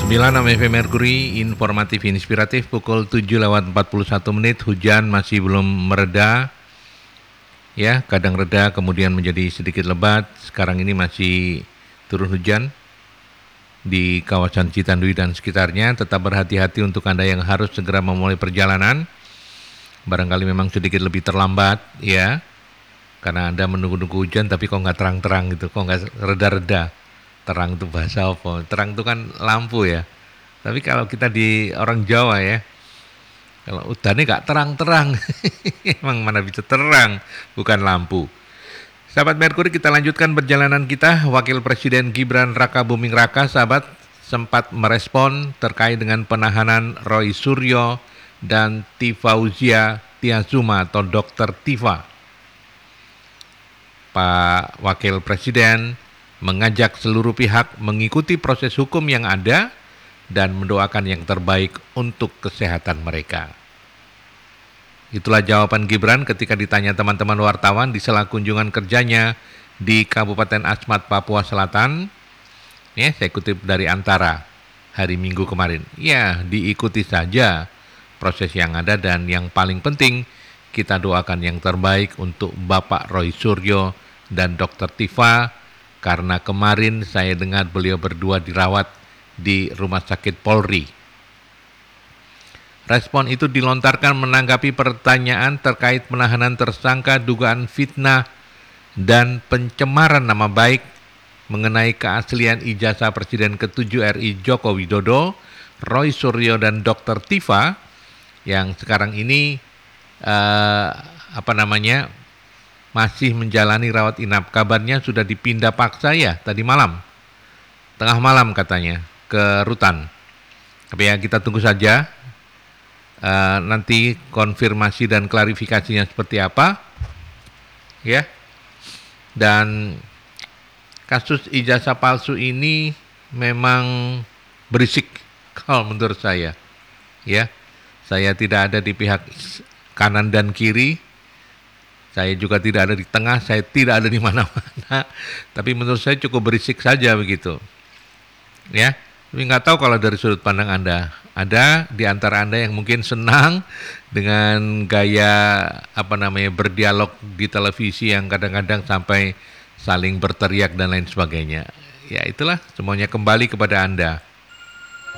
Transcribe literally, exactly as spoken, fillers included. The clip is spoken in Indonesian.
sembilan enam F M Mercury, informatif inspiratif, pukul tujuh lewat empat puluh satu menit, hujan masih belum mereda, ya kadang reda kemudian menjadi sedikit lebat, sekarang ini masih turun hujan di kawasan Citandui dan sekitarnya. Tetap berhati-hati untuk Anda yang harus segera memulai perjalanan, barangkali memang sedikit lebih terlambat ya, karena Anda menunggu-nunggu hujan tapi kok nggak terang-terang gitu, kok nggak reda-reda. Terang itu bahasa apa? Terang itu kan lampu ya. Tapi kalau kita di orang Jawa ya, kalau udannya nggak terang-terang, emang mana bisa terang, bukan lampu. Sahabat Merkuri, kita lanjutkan perjalanan kita. Wakil Presiden Gibran Raka Buming Raka, sahabat, sempat merespon terkait dengan penahanan Roy Suryo dan Tifauzia Tiazuma atau Dokter Tifa. Pak Wakil Presiden mengajak seluruh pihak mengikuti proses hukum yang ada dan mendoakan yang terbaik untuk kesehatan mereka. Itulah jawaban Gibran ketika ditanya teman-teman wartawan di sela kunjungan kerjanya di Kabupaten Asmat, Papua Selatan. Ya, saya kutip dari Antara hari Minggu kemarin. Ya, diikuti saja proses yang ada dan yang paling penting kita doakan yang terbaik untuk Bapak Roy Suryo dan Dokter Tifa, karena kemarin saya dengar beliau berdua dirawat di Rumah Sakit Polri. Respon itu dilontarkan menanggapi pertanyaan terkait penahanan tersangka dugaan fitnah dan pencemaran nama baik mengenai keaslian ijazah Presiden ketujuh R I Joko Widodo, Roy Suryo dan Dokter Tifa yang sekarang ini eh, apa namanya masih menjalani rawat inap. Kabarnya sudah dipindah paksa ya tadi malam, tengah malam katanya, ke Rutan. Tapi ya kita tunggu saja uh, nanti konfirmasi dan klarifikasinya seperti apa ya. Dan kasus ijazah palsu ini memang berisik kalau menurut saya ya. Saya tidak ada di pihak kanan dan kiri, saya juga tidak ada di tengah, saya tidak ada di mana-mana. Tapi menurut saya cukup berisik saja begitu. Ya, tapi nggak tahu kalau dari sudut pandang Anda. Ada di antara Anda yang mungkin senang dengan gaya apa namanya berdialog di televisi yang kadang-kadang sampai saling berteriak dan lain sebagainya. Ya itulah, semuanya kembali kepada Anda.